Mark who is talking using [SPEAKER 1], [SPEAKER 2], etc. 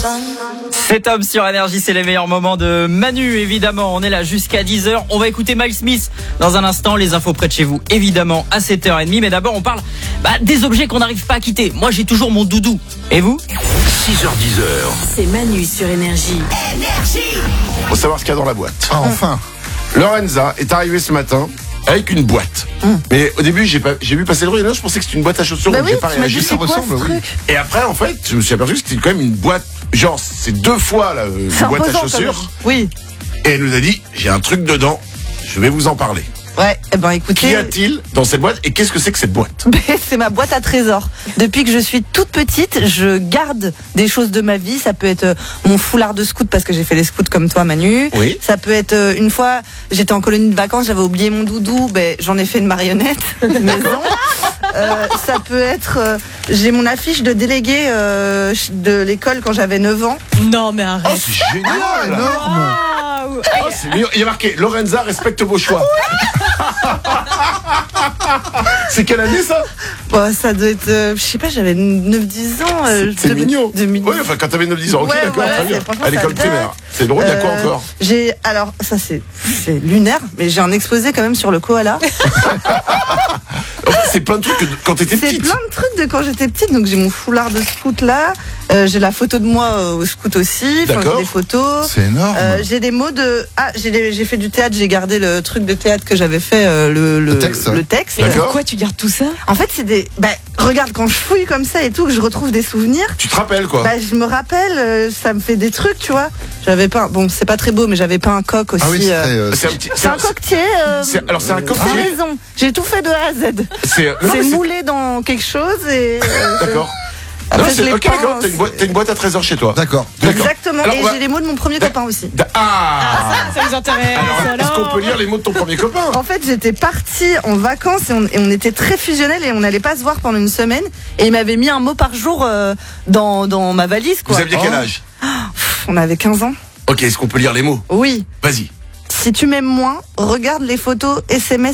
[SPEAKER 1] C'est Tom sur Énergie, c'est les meilleurs moments de Manu, évidemment. On est là jusqu'à 10h. On va écouter Miles Smith dans un instant. Les infos près de chez vous, évidemment, à 7h30. Mais d'abord, on parle des objets qu'on n'arrive pas à quitter. Moi, j'ai toujours mon doudou. Et vous ?
[SPEAKER 2] 6h-10h.
[SPEAKER 3] C'est Manu sur Énergie.
[SPEAKER 4] Faut savoir ce qu'il y a dans la boîte.
[SPEAKER 5] Ah, enfin.
[SPEAKER 4] Lorenza est arrivée ce matin avec une boîte. Mais au début, j'ai vu passer le bruit. Là, je pensais que c'était une boîte à chaussures.
[SPEAKER 5] Bah
[SPEAKER 4] donc
[SPEAKER 5] oui,
[SPEAKER 4] j'ai pas
[SPEAKER 5] tu m'as
[SPEAKER 4] réagi.
[SPEAKER 5] dit, ça ressemble, oui.
[SPEAKER 4] Et après, en fait, je me suis aperçu que c'était quand même une boîte. Genre, c'est 2 fois là, une boîte à
[SPEAKER 5] imposant,
[SPEAKER 4] chaussures.
[SPEAKER 5] Oui.
[SPEAKER 4] Et elle nous a dit, j'ai un truc dedans. Je vais vous en parler.
[SPEAKER 5] Ouais, écoutez.
[SPEAKER 4] Qu'y a-t-il dans cette boîte et qu'est-ce que c'est que cette boîte?
[SPEAKER 5] C'est ma boîte à trésors. Depuis que je suis toute petite, je garde des choses de ma vie. Ça peut être mon foulard de scout parce que j'ai fait les scouts comme toi, Manu.
[SPEAKER 4] Oui.
[SPEAKER 5] Ça peut être une fois, j'étais en colonie de vacances, j'avais oublié mon doudou, j'en ai fait une marionnette maison. Ça peut être, j'ai mon affiche de délégué de l'école quand j'avais 9 ans.
[SPEAKER 3] Non, mais arrête.
[SPEAKER 4] Oh, c'est génial!
[SPEAKER 5] énorme.
[SPEAKER 4] Oh, c'est mignon. Il y a marqué Lorenza respecte vos choix. C'est quelle année ça?
[SPEAKER 5] Ça doit être, je sais pas, j'avais 9-10 ans.
[SPEAKER 4] C'est mignon.
[SPEAKER 5] 2000.
[SPEAKER 4] Oui, enfin quand t'avais 9-10 ans, ok,
[SPEAKER 5] Ouais,
[SPEAKER 4] d'accord,
[SPEAKER 5] voilà,
[SPEAKER 4] très bien.
[SPEAKER 5] franchement,
[SPEAKER 4] À l'école
[SPEAKER 5] ça
[SPEAKER 4] primaire.
[SPEAKER 5] date.
[SPEAKER 4] C'est drôle, il y a quoi encore?
[SPEAKER 5] Alors, ça c'est lunaire, mais j'ai un exposé quand même sur le koala.
[SPEAKER 4] C'est plein de trucs que quand t'étais
[SPEAKER 5] C'est
[SPEAKER 4] petite.
[SPEAKER 5] plein de trucs de quand j'étais petite. Donc j'ai mon foulard de scout là. J'ai la photo de moi au scout aussi. Enfin,
[SPEAKER 4] D'accord.
[SPEAKER 5] j'ai des photos.
[SPEAKER 6] C'est énorme.
[SPEAKER 5] J'ai des mots de. J'ai fait du théâtre. J'ai gardé le truc de théâtre que j'avais fait. Le
[SPEAKER 6] texte.
[SPEAKER 5] Le texte.
[SPEAKER 4] D'accord.
[SPEAKER 3] Pourquoi tu gardes tout ça?
[SPEAKER 5] En fait, c'est des. Regarde, quand je fouille comme ça et tout, que je retrouve des souvenirs.
[SPEAKER 4] Tu te rappelles quoi?
[SPEAKER 5] Je me rappelle, ça me fait des trucs, tu vois. J'avais pas. Bon, c'est pas très beau, mais j'avais pas un coq aussi.
[SPEAKER 6] Ah oui,
[SPEAKER 4] C'est un petit.
[SPEAKER 5] C'est un coquetier.
[SPEAKER 4] Alors c'est un
[SPEAKER 5] T'as
[SPEAKER 4] coquetier.
[SPEAKER 5] raison. J'ai tout fait de A à Z.
[SPEAKER 4] C'est
[SPEAKER 5] C'est moulé dans quelque chose et.
[SPEAKER 4] D'accord.
[SPEAKER 5] Après,
[SPEAKER 4] Non,
[SPEAKER 5] je l'ai
[SPEAKER 4] ok,
[SPEAKER 5] peint,
[SPEAKER 4] d'accord. T'as une boîte à trésors chez toi.
[SPEAKER 6] D'accord.
[SPEAKER 5] Exactement.
[SPEAKER 4] Alors,
[SPEAKER 5] Et
[SPEAKER 4] on va-
[SPEAKER 5] j'ai les mots de mon premier copain aussi.
[SPEAKER 3] Ça nous intéresse.
[SPEAKER 4] Alors, est-ce qu'on peut lire les mots de ton premier copain?
[SPEAKER 5] En fait, j'étais partie en vacances et on était très fusionnels et on n'allait pas se voir pendant une semaine. Et il m'avait mis un mot par jour dans ma valise, quoi.
[SPEAKER 4] Vous aviez quel âge?
[SPEAKER 5] On avait 15 ans.
[SPEAKER 4] Ok, est-ce qu'on peut lire les mots?
[SPEAKER 5] Oui.
[SPEAKER 4] Vas-y.
[SPEAKER 5] Si tu m'aimes moins, regarde les photos SMS